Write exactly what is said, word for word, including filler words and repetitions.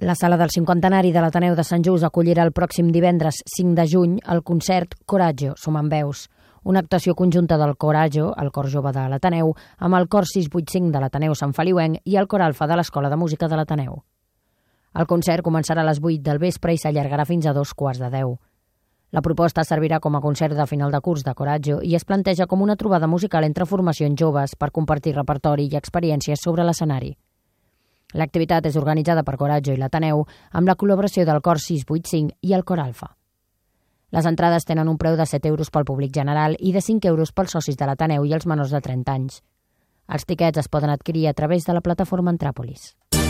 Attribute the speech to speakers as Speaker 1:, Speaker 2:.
Speaker 1: La sala del cinquantenari de l'Ateneu de Sant Just acollirà el pròxim divendres cinc de juny el concert Coraggio, Sumant Veus, una actuació conjunta del Coraggio, el cor jove de l'Ateneu, amb el cor sis vuit cinc de l'Ateneu Sant Feliuenc i el cor alfa de l'Escola de Música de l'Ateneu. El concert començarà a les vuit del vespre i s'allargarà fins a dos quarts de deu. La proposta servirà com a concert de final de curs de Coraggio i es planteja com una trobada musical entre formacions joves per compartir repertori i experiències sobre l'escenari. L'activitat és organitzada per Coraggio i l'Ateneu amb la col·laboració del cor sis vuit cinc i el cor alfa. Les entrades tenen un preu de set euros pel públic general i de cinc euros pels socis de l'Ateneu i els menors de trenta anys. Els tiquets es poden adquirir a través de la plataforma Antràpolis.